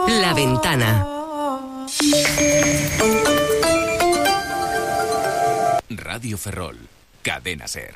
La Ventana. Radio Ferrol, Cadena Ser,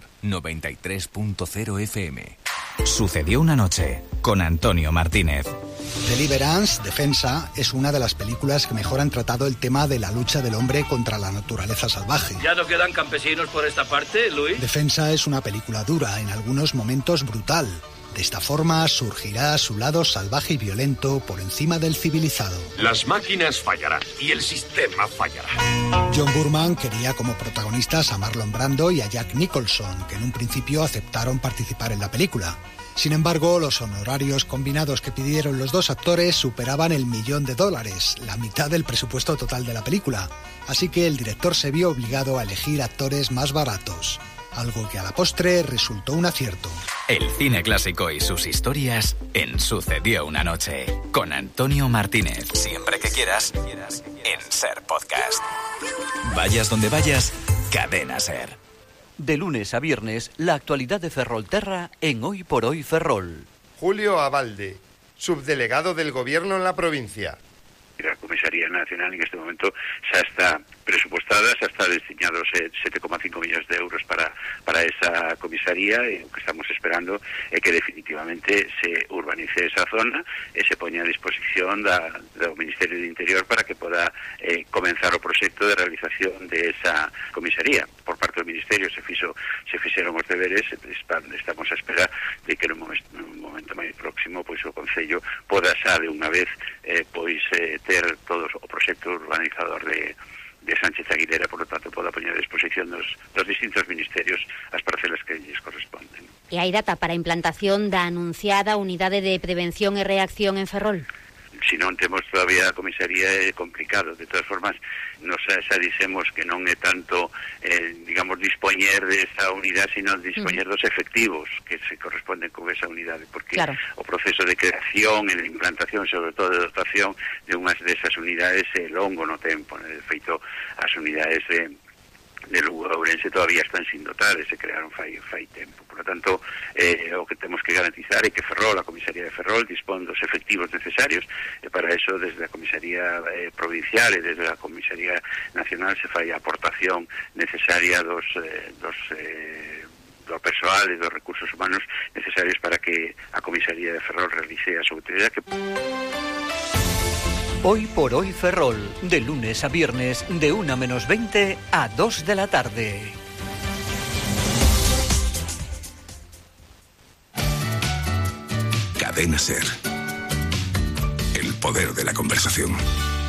93.0 FM. Sucedió una noche, con Antonio Martínez. Deliverance, Defensa, es una de las películas que mejor han tratado el tema de la lucha del hombre contra la naturaleza salvaje. ¿Ya no quedan campesinos por esta parte, Luis? Defensa es una película dura, en algunos momentos brutal. De esta forma surgirá su lado salvaje y violento por encima del civilizado. Las máquinas fallarán y el sistema fallará. John Boorman quería como protagonistas a Marlon Brando y a Jack Nicholson, que en un principio aceptaron participar en la película. Sin embargo, los honorarios combinados que pidieron los dos actores superaban el $1.000.000, la mitad del presupuesto total de la película. Así que el director se vio obligado a elegir actores más baratos, algo que a la postre resultó un acierto. El cine clásico y sus historias en Sucedió una noche, con Antonio Martínez. Siempre que quieras, en Ser Podcast. Vayas donde vayas, Cadena Ser. De lunes a viernes, la actualidad de Ferrolterra en Hoy por Hoy Ferrol. Julio Abalde, subdelegado del Gobierno en la provincia. La Comisaría Nacional en este momento ya está presupuestada, ya está destinado 7,5 millones de euros para esa comisaría, y lo que estamos esperando es que definitivamente se urbanice esa zona e se poña a disposición do Ministerio do Interior para que poda comenzar o proxecto de realización de esa comisaría. Por parte do Ministerio se fixeron os deberes, estamos a esperar de que no momento máis próximo pois o Concello poda xa de unha vez ter todo o proxecto urbanizador de Sánchez Aguilera, por lo tanto poda poñer a disposición dos distintos ministerios as parcelas que lles corresponden. E hai data para a implantación da anunciada Unidade de Prevención e Reacción en Ferrol? Si non temos todavía a comisaría é complicado. De todas formas, nos xa dixemos que non é tanto, digamos, dispoñer desa unidade, sino dispoñer dos efectivos que se corresponden con esa unidade, porque claro, o proceso de creación e de implantación, sobre todo de dotación de unhas desas unidades é longo no tempo. De feito, as unidades de Lugo e Ourense todavía están sin dotar, se crearon fai tempo. Por lo tanto, o que temos que garantizar é que Ferrol, a Comisaría de Ferrol, dispón dos efectivos necesarios, e para eso desde a Comisaría Provincial e desde a Comisaría Nacional se fai a aportación necesaria do persoal e dos recursos humanos necesarios para que a Comisaría de Ferrol realice a súa utilidade. Hoy por Hoy Ferrol, de lunes a viernes, de 1:20 a 2 de la tarde. Cadena Ser. El poder de la conversación.